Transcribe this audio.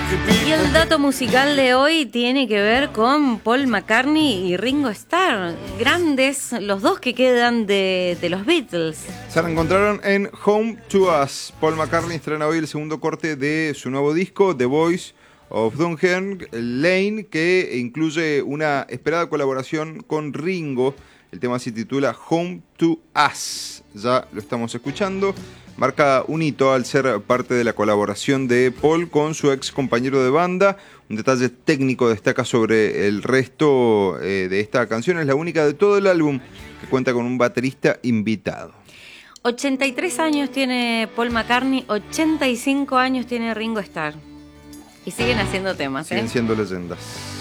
Y el dato musical de hoy tiene que ver con Paul McCartney y Ringo Starr, grandes, los dos que quedan de los Beatles. Se reencontraron en Home to Us. Paul McCartney estrena hoy el segundo corte de su nuevo disco, The Voice of Duncan Lane, que incluye una esperada colaboración con Ringo. El tema se titula Home to Us. Ya lo estamos escuchando. Marca un hito al ser parte de la colaboración de Paul con su ex compañero de banda. Un detalle técnico destaca sobre el resto de esta canción. Es la única de todo el álbum que cuenta con un baterista invitado. 83 años tiene Paul McCartney, 85 años tiene Ringo Starr. Y siguen haciendo temas. Siguen siendo leyendas.